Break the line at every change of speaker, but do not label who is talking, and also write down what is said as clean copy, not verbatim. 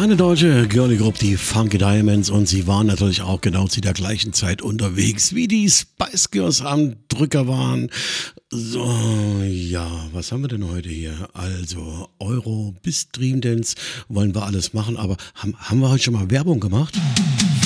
Eine deutsche Girlie Group, die Funky Diamonds, und sie waren natürlich auch genau zu der gleichen Zeit unterwegs, wie die Spice Girls am Drücker waren. So, ja, was haben wir denn heute hier? Also, Euro bis Dream Dance wollen wir alles machen, aber haben wir heute schon mal Werbung gemacht?